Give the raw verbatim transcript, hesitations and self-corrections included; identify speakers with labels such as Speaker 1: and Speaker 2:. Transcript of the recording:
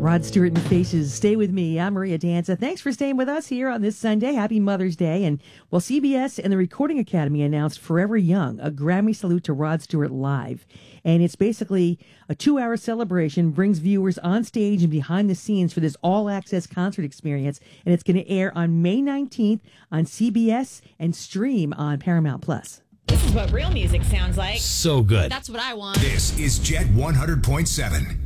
Speaker 1: Rod Stewart and Faces. Stay with me. I'm Maria Danza. Thanks for staying with us here on this Sunday. Happy Mother's Day. And well, C B S and the Recording Academy announced Forever Young, a Grammy salute to Rod Stewart live. And it's basically a two-hour celebration, brings viewers on stage and behind the scenes for this all-access concert experience. And it's going to air on May nineteenth on C B S and stream on Paramount Plus.
Speaker 2: This is what real music sounds like.
Speaker 3: So good.
Speaker 4: That's what I want.
Speaker 5: This is Jet one hundred point seven.